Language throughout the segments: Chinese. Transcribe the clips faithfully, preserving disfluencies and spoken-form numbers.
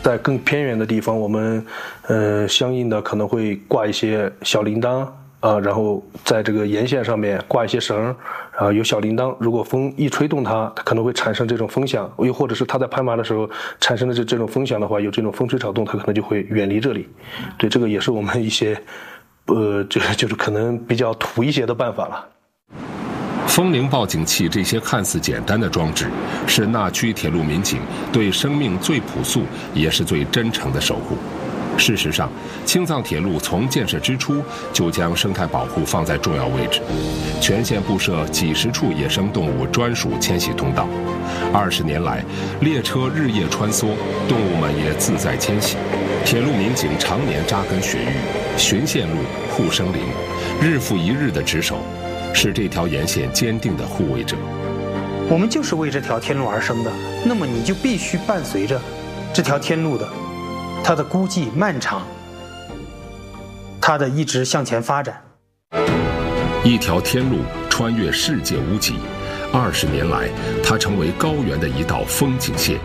在更偏远的地方，我们呃相应的可能会挂一些小铃铛啊，然后在这个沿线上面挂一些绳啊，有小铃铛，如果风一吹动它，它可能会产生这种风响，又或者是它在攀爬的时候产生的这这种风响的话，有这种风吹草动，它可能就会远离这里。对，这个也是我们一些呃，就就是可能比较土一些的办法了。 风铃报警器这些看似简单的装置，是那区铁路民警对生命最朴素也是最真诚的守护。事实上，青藏铁路从建设之初就将生态保护放在重要位置，全线布设几十处野生动物专属迁徙通道。二十年来，列车日夜穿梭，动物们也自在迁徙。铁路民警常年扎根雪域，巡线路、护生灵，日复一日的值守，是这条沿线坚定的护卫者。 我们就是为这条天路而生的，那么你就必须伴随着这条天路的它的孤寂漫长，它的一直向前发展。 一条天路穿越世界屋脊，二十年来，它成为高原的一道风景线。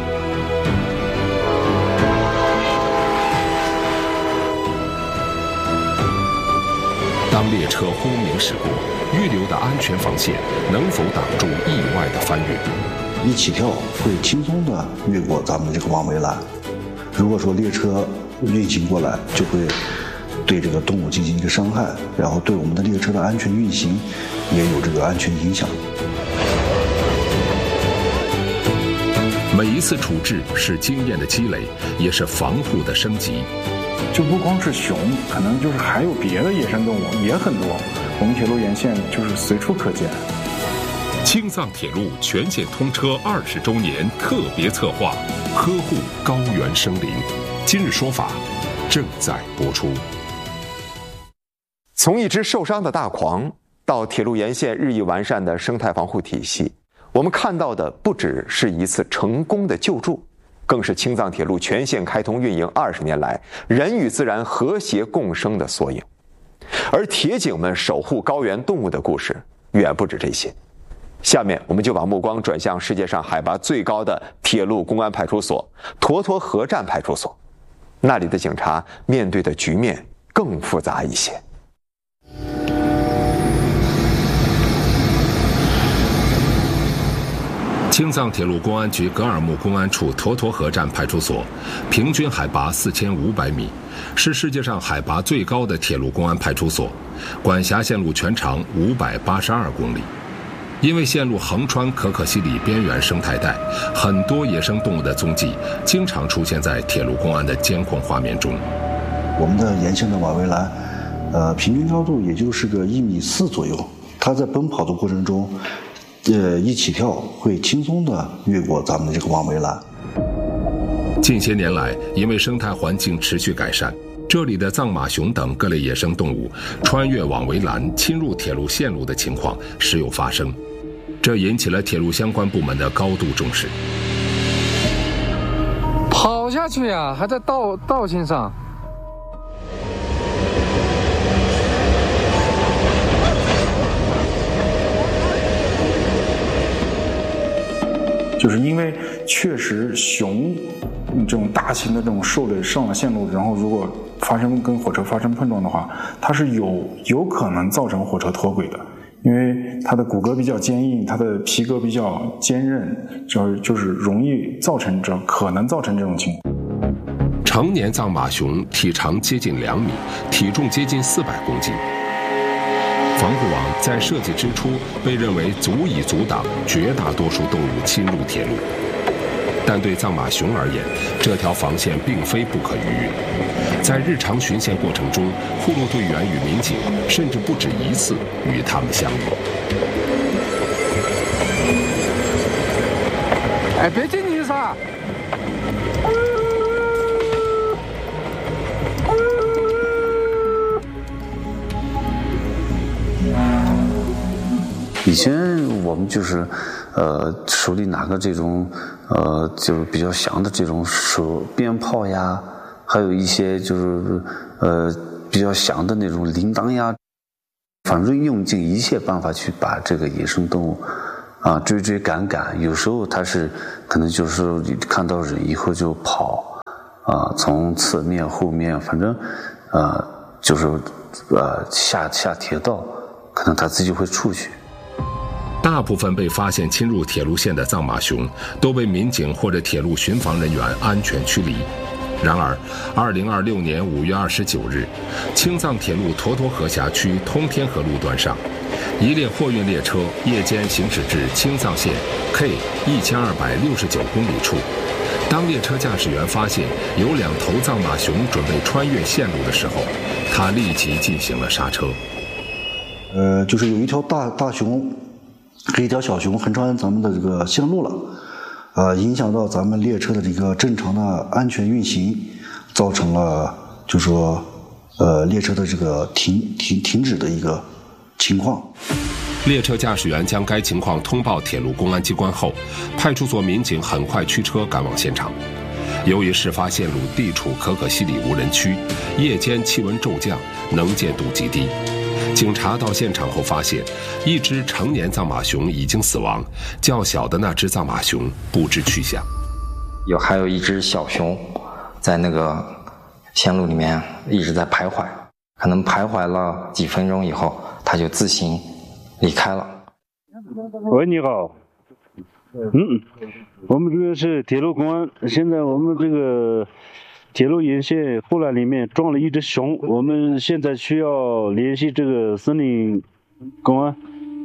当列车轰鸣驶过，预留的安全防线能否挡住意外的翻越？ 一起跳会轻松地越过咱们这个望围栏。如果说列车运行过来，就会对这个动物进行一个伤害，然后对我们的列车的安全运行也有这个安全影响。 每一次处置是经验的积累，也是防护的升级。 就不光是熊，可能就是还有别的野生动物也很多，我们铁路沿线就是随处可见。 青藏铁路全线通车二十周年特别策划，呵护高原生灵。今日说法正在播出。 从一只受伤的大狂到铁路沿线日益完善的生态防护体系，我们看到的不只是一次成功的救助，更是青藏铁路全线开通运营二十年来人与自然和谐共生的缩影。而铁警们守护高原动物的故事远不止这些。下面我们就把目光转向世界上海拔最高的铁路公安派出所——沱沱河站派出所。那里的警察面对的局面更复杂一些。 青藏铁路公安局格尔木公安处沱沱河站派出所，平均海拔四千五百米，是世界上海拔最高的铁路公安派出所，管辖线路全长五百八十二公里。因为线路横穿可可西里边缘生态带，很多野生动物的踪迹经常出现在铁路公安的监控画面中。 我们的沿线的望围栏，呃，平均高度也就是个一米四左右。它在奔跑的过程中，呃，一起跳会轻松地越过咱们的这个望围栏。 近些年来，因为生态环境持续改善，这里的藏马熊等各类野生动物穿越望围栏侵入铁路线路的情况时有发生，这引起了铁路相关部门的高度重视。 跑下去呀、啊，还在道道线上。 就是因为确实熊这种大型的这种兽类上了线路，然后如果发生跟火车发生碰撞的话，它是有有可能造成火车脱轨的，因为它的骨骼比较坚硬，它的皮革比较坚韧，就就是容易造成这可能造成这种情况。 成年藏马熊体长接近两米，体重接近四百公斤。防护网在设计之初被认为足以阻挡绝大多数动物侵入铁路，但对藏马熊而言，这条防线并非不可逾越。在日常巡线过程中，护路队员与民警甚至不止一次与他们相遇。 哎，别进去噻！ 以前我们就是，呃，手里拿个这种，呃，就是比较响的这种手鞭炮呀，还有一些就是，呃，比较响的那种铃铛呀，反正用尽一切办法去把这个野生动物，啊，追追赶赶。有时候它是可能就是看到人以后就跑， 啊，从侧面、后面，反正呃就是呃下下铁道，可能它自己会出去。 大部分被发现侵入铁路线的藏马熊都被民警或者铁路巡防人员安全驱离。然而，二零二六年五月二十九日，青藏铁路沱沱河辖区通天河路段上，一列货运列车夜间行驶至青藏线 K 一千二百六十九公里处。当列车驾驶员发现有两头藏马熊准备穿越线路的时候，他立即进行了刹车。 呃，就是有一条大大熊和一条小熊横穿咱们的这个线路了，呃，影响到咱们列车的这个正常的安全运行，造成了就说呃列车的这个停停停止的一个情况。 列车驾驶员将该情况通报铁路公安机关后，派出所民警很快驱车赶往现场。由于事发线路地处可可西里无人区，夜间气温骤降，能见度极低。警察到现场后发现，一只成年藏马熊已经死亡，较小的那只藏马熊不知去向。 有还有一只小熊，在那个线路里面一直在徘徊，可能徘徊了几分钟以后，它就自行离开了。 喂，你好。嗯，我们这个是铁路公安，现在我们这个铁路沿线护栏里面撞了一只熊，我们现在需要联系这个森林公安。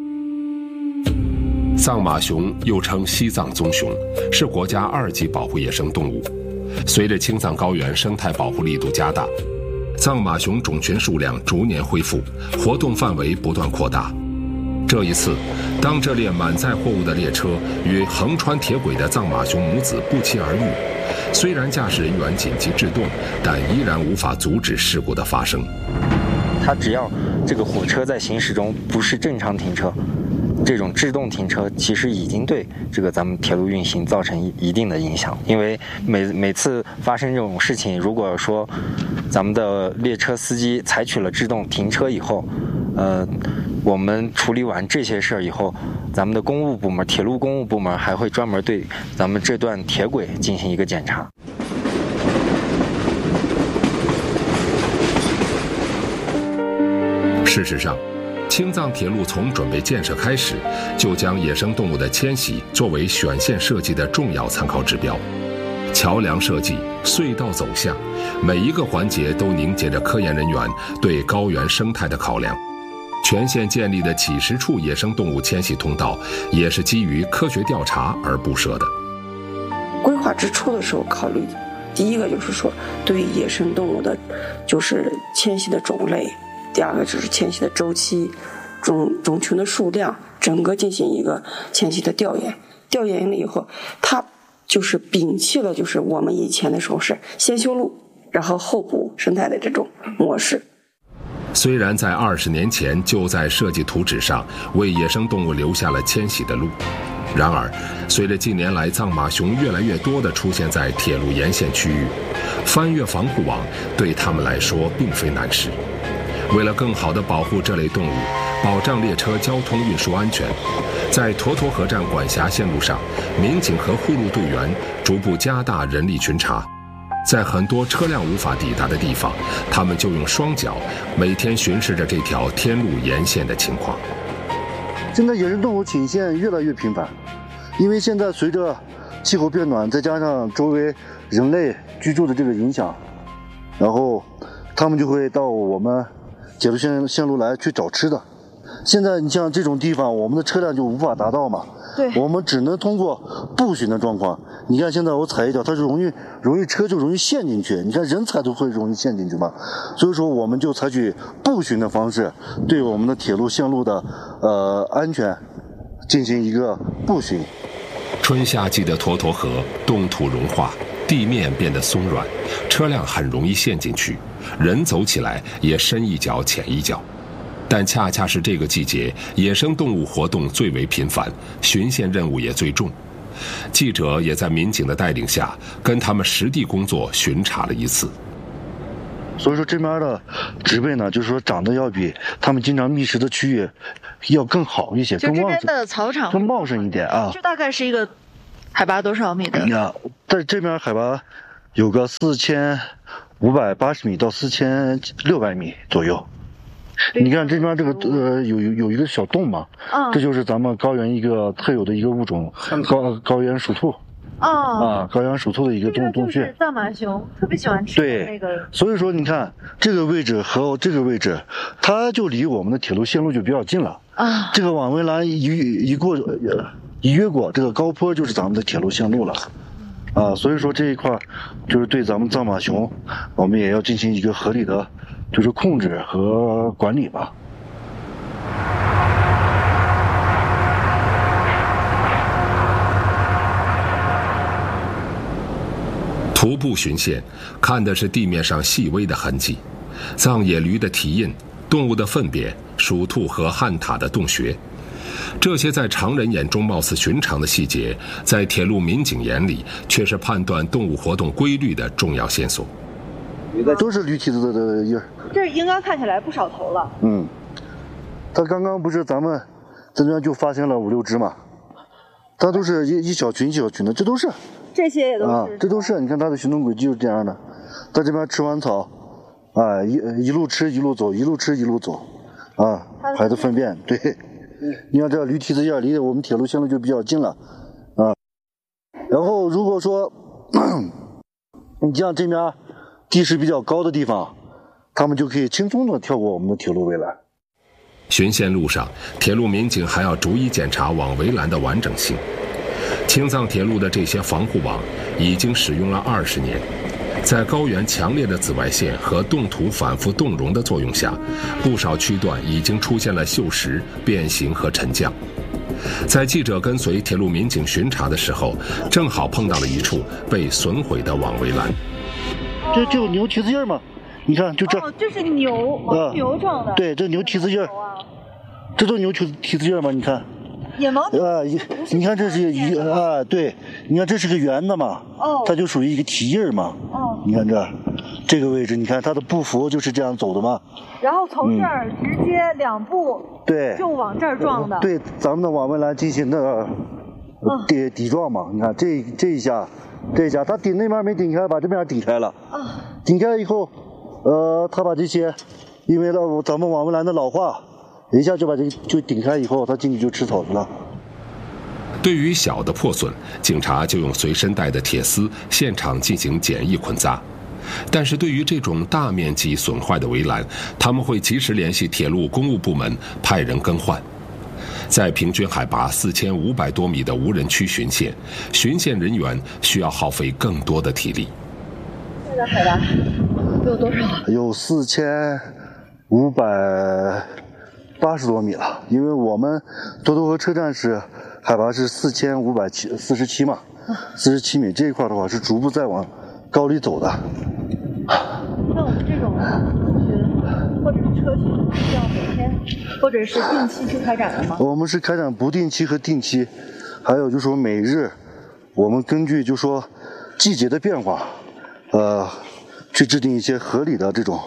藏马熊又称西藏棕熊，是国家二级保护野生动物。随着青藏高原生态保护力度加大，藏马熊种群数量逐年恢复，活动范围不断扩大。这一次，当这列满载货物的列车与横穿铁轨的藏马熊母子不期而遇，虽然驾驶人员紧急制动，但依然无法阻止事故的发生。 它只要这个火车在行驶中不是正常停车，这种制动停车其实已经对这个咱们铁路运行造成一定的影响。因为每每次发生这种事情，如果说咱们的列车司机采取了制动停车以后，呃。我们处理完这些事儿以后，咱们的公务部门、铁路公务部门还会专门对咱们这段铁轨进行一个检查。 事实上，青藏铁路从准备建设开始，就将野生动物的迁徙作为选线设计的重要参考指标。桥梁设计、隧道走向，每一个环节都凝结着科研人员对高原生态的考量。全线建立的几十处野生动物迁徙通道，也是基于科学调查而布设的。 规划之初的时候考虑，第一个就是说对野生动物的，就是迁徙的种类；第二个就是迁徙的周期、种种群的数量，整个进行一个迁徙的调研。调研了以后，它就是摒弃了就是我们以前的时候是先修路，然后后补生态的这种模式。 虽然在二十年前就在设计图纸上为野生动物留下了迁徙的路，然而随着近年来藏马熊越来越多地出现在铁路沿线区域，翻越防护网对他们来说并非难事。为了更好地保护这类动物，保障列车交通运输安全，在沱沱河站管辖线路上，民警和护路队员逐步加大人力巡查。在很多车辆无法抵达的地方，他们就用双脚每天巡视着这条天路沿线的情况。 现在野生动物侵线越来越频繁，因为现在随着气候变暖，再加上周围人类居住的这个影响，然后他们就会到我们铁路线线路来去找吃的。现在你像这种地方，我们的车辆就无法达到嘛，对，我们只能通过步巡的状况。你看现在我踩一脚，它是容易容易车就容易陷进去，你看人踩都会容易陷进去嘛，所以说我们就采取步巡的方式，对我们的铁路线路的呃安全进行一个步巡。 春夏季的沱沱河冻土融化，地面变得松软，车辆很容易陷进去，人走起来也深一脚浅一脚。但恰恰是这个季节，野生动物活动最为频繁，巡线任务也最重。记者也在民警的带领下，跟他们实地工作巡查了一次。 所以说这边的植被呢，就是说长得要比他们经常觅食的区域要更好一些， 就这边的草场更茂盛一点啊。 就大概是一个海拔多少米的？ 呀，在这边海拔有个四千五百八十米到四千六百米左右。你看这边这个呃有有有一个小洞嘛， 嗯， 这就是咱们高原一个特有的一个物种，高高原鼠兔。 哦， 啊，高原鼠兔的一个洞洞穴。 藏马熊特别喜欢吃的那个。 所以说你看这个位置和这个位置，它就离我们的铁路线路就比较近了。啊，这个网围栏一一过一越过这个高坡，就是咱们的铁路线路了。啊，所以说这一块就是对咱们藏马熊，我们也要进行一个合理的，就是控制和管理吧。 徒步巡线，看的是地面上细微的痕迹，藏野驴的蹄印、动物的粪便、鼠兔和旱獭的洞穴。这些在常人眼中貌似寻常的细节，在铁路民警眼里却是判断动物活动规律的重要线索。 都是驴蹄子的印儿， 这应该看起来不少头了。 嗯，他刚刚不是咱们这边就发现了五六只嘛，它都是一一小群一小群的，这都是。 这些也都是、 啊，这都是。你看它的行动轨迹就是这样的，在这边吃完草，啊，一一路吃一路走，一路吃一路走，啊，排的粪便，对。你看这驴蹄子印离我们铁路线路就比较近了，啊。然后如果说你像这边地势比较高的地方，他们就可以轻松的跳过我们的铁路围栏。 巡线路上，铁路民警还要逐一检查网围栏的完整性。青藏铁路的这些防护网已经使用了二十年，在高原强烈的紫外线和冻土反复冻融的作用下，不少区段已经出现了锈蚀、变形和沉降。在记者跟随铁路民警巡查的时候，正好碰到了一处被损毁的网围栏。 这就牛蹄子印嘛，你看就这。 哦，这是牛，牦牛状的。 呃、对，这牛蹄子印，这都牛蹄蹄子印嘛，你看。 野牦牛啊，你看这是一啊，对，你看这是个圆的嘛，哦，它就属于一个蹄印嘛，哦，你看这这个位置，你看它的步幅就是这样走的嘛， 然后从这儿直接两步， 对， 就往这儿撞的， 对，咱们的网围栏进行的抵抵撞嘛，你看这这一下，这一下它顶那边没顶开，把这边顶开了，啊，顶开以后，呃，他把这些，因为了咱们网围栏的老化。一下就把这个就顶开以后，他进去就吃草去了。 对于小的破损，警察就用随身带的铁丝现场进行简易捆扎。但是对于这种大面积损坏的围栏，他们会及时联系铁路公务部门派人更换。在平均海拔四千五百多米的无人区巡线，巡线人员需要耗费更多的体力。 现在海拔有多少？ 有四千五百。八十多米了，因为我们沱头河车站是海拔是四千五百七四十七嘛，四十七米这一块的话是逐步在往高里走的。 像我们这种步巡或者是车巡，需要每天或者是定期去开展的吗？ 我们是开展不定期和定期，还有就是说每日，我们根据就说季节的变化，呃，去制定一些合理的这种。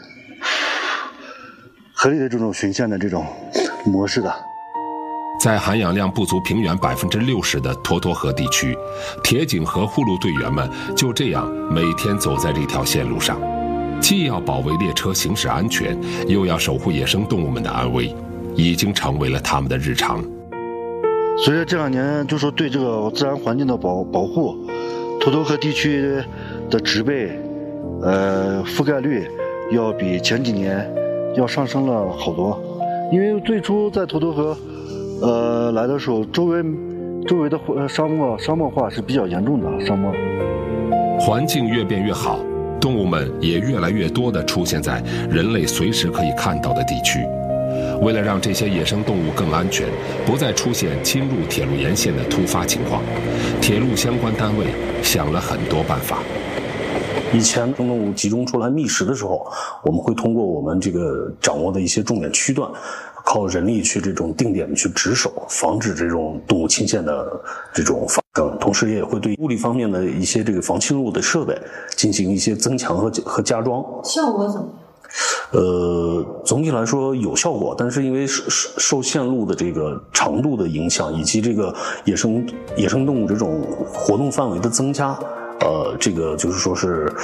合理的这种巡线的这种模式的， 在含氧量不足平原百分之六十的沱沱河地区，铁警和护路队员们就这样每天走在这条线路上，既要保卫列车行驶安全，又要守护野生动物们的安危，已经成为了他们的日常。 随着这两年就说对这个自然环境的保保护，沱沱河地区的植被，呃，覆盖率要比前几年。要上升了好多，因为最初在沱沱河，呃来的时候，周围周围的沙漠沙漠化是比较严重的沙漠。 环境越变越好，动物们也越来越多地出现在人类随时可以看到的地区。为了让这些野生动物更安全，不再出现侵入铁路沿线的突发情况，铁路相关单位想了很多办法。 以前动物集中出来觅食的时候，我们会通过我们这个掌握的一些重点区段，靠人力去这种定点去值守，防止这种动物侵线的这种发生。同时也会对物理方面的一些这个防侵入的设备进行一些增强和和加装。 效果怎么样？ 呃，总体来说有效果，但是因为受受线路的这个长度的影响，以及这个野生野生动物这种活动范围的增加。 呃，这个就是说是